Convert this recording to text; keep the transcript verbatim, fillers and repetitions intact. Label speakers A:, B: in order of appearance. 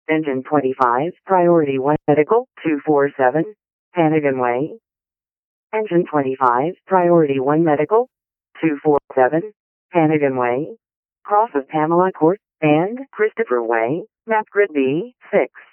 A: Engine twenty-five, Priority one Medical, two forty-seven, Hannigan Way. Engine twenty-five, Priority one Medical, two forty-seven, Hannigan Way. Cross of Pamela Court and Christopher Way, map grid B, six.